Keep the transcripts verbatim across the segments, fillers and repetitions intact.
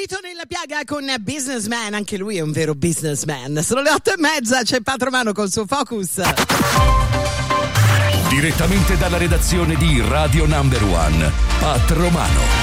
Dito nella piaga con Businessman, anche lui è un vero businessman. Sono le otto e mezza, c'è Pat Romano col suo Focus. Direttamente dalla redazione di Radio Number One, Pat Romano.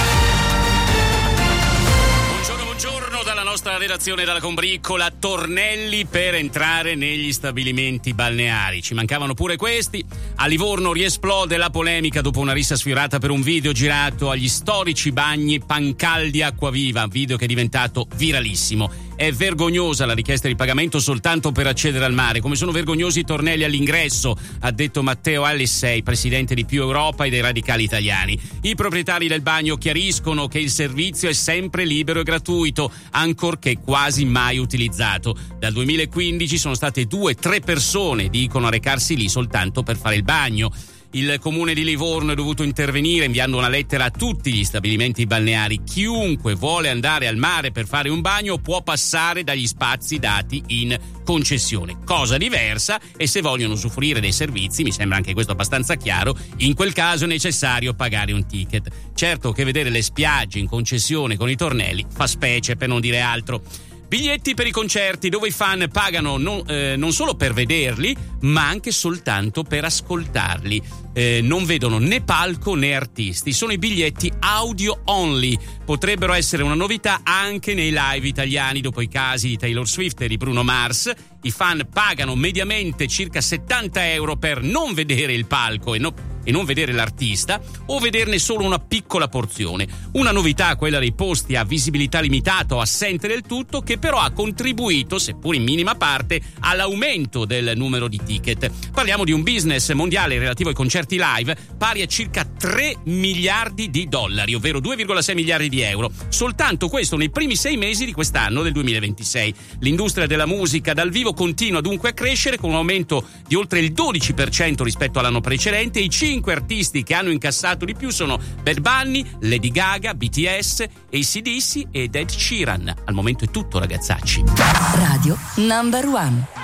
Buongiorno dalla nostra redazione dalla combriccola. Tornelli per entrare negli stabilimenti balneari. Ci mancavano pure questi. A Livorno riesplode la polemica dopo una rissa sfiorata per un video girato agli storici bagni Pancaldi Acquaviva, video che è diventato viralissimo. È vergognosa la richiesta di pagamento soltanto per accedere al mare, come sono vergognosi i tornelli all'ingresso, ha detto Matteo Alessei, presidente di Più Europa e dei Radicali Italiani. I proprietari del bagno chiariscono che il servizio è sempre libero e gratuito, ancorché quasi mai utilizzato. Dal duemilaquindici sono state due, tre persone, dicono, a recarsi lì soltanto per fare il bagno. Il comune di Livorno è dovuto intervenire inviando una lettera a tutti gli stabilimenti balneari. Chiunque vuole andare al mare per fare un bagno può passare dagli spazi dati in concessione. Cosa diversa e se vogliono usufruire dei servizi, mi sembra anche questo abbastanza chiaro, in quel caso è necessario pagare un ticket. Certo che vedere le spiagge in concessione con i tornelli fa specie, per non dire altro. Biglietti per i concerti dove i fan pagano non, eh, non solo per vederli, ma anche soltanto per ascoltarli. Eh, non vedono né palco né artisti, sono i biglietti audio only. Potrebbero essere una novità anche nei live italiani dopo i casi di Taylor Swift e di Bruno Mars. I fan pagano mediamente circa settanta euro per non vedere il palco e, no, e non vedere l'artista, o vederne solo una piccola porzione. Una novità, quella dei posti a visibilità limitata o assente del tutto, che però ha contribuito, seppur in minima parte, all'aumento del numero di ticket. Parliamo di un business mondiale relativo ai concerti live pari a circa tre miliardi di dollari, ovvero due virgola sei miliardi di euro. Soltanto questo nei primi sei mesi di quest'anno, del duemilaventisei. L'industria della musica dal vivo continua dunque a crescere con un aumento di oltre il dodici per cento rispetto all'anno precedente. I cinque artisti che hanno incassato di più sono Bad Bunny, Lady Gaga, B T S, A C D C ed Ed Sheeran. Al momento è tutto, ragazzacci. Radio Number One.